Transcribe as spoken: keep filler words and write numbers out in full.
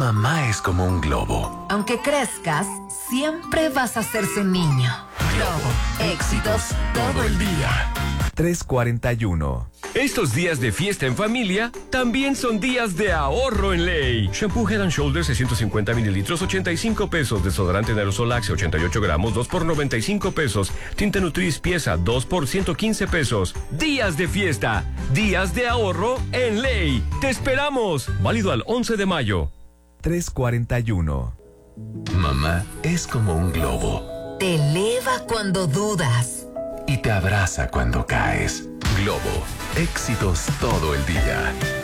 Mamá es como un globo. Aunque crezcas, siempre vas a ser su niño. Globo, éxitos todo el día. tres cuarenta y uno. Estos días de fiesta en familia también son días de ahorro en Ley. Shampoo Head and Shoulders seiscientos cincuenta mililitros, ochenta y cinco pesos. Desodorante en aerosol Axe, ochenta y ocho gramos, dos por noventa y cinco pesos. Tinta Nutris pieza, dos por ciento quince pesos. Días de fiesta, días de ahorro en Ley. ¡Te esperamos! Válido al once de mayo. tres cuarenta y uno. Mamá es como un globo. Te eleva cuando dudas. Y te abraza cuando caes. Globo, éxitos todo el día.